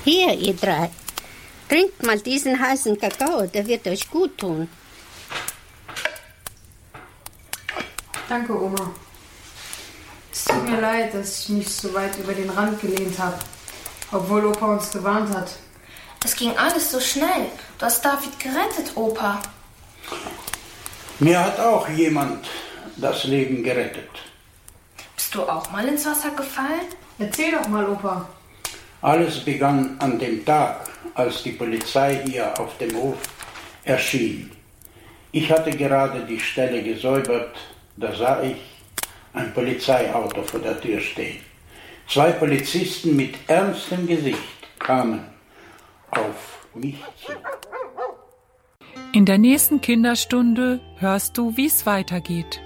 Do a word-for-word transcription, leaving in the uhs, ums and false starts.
Hier, ihr drei. Trinkt mal diesen heißen Kakao, der wird euch gut tun. Danke, Oma. Es tut mir leid, dass ich mich so weit über den Rand gelehnt habe, obwohl Opa uns gewarnt hat. Es ging alles so schnell. Du hast David gerettet, Opa. Mir hat auch jemand das Leben gerettet. Bist du auch mal ins Wasser gefallen? Erzähl doch mal, Opa. Alles begann an dem Tag, als die Polizei hier auf dem Hof erschien. Ich hatte gerade die Stelle gesäubert, da sah ich ein Polizeiauto vor der Tür stehen. Zwei Polizisten mit ernstem Gesicht kamen auf mich zu. In der nächsten Kinderstunde hörst du, wie es weitergeht.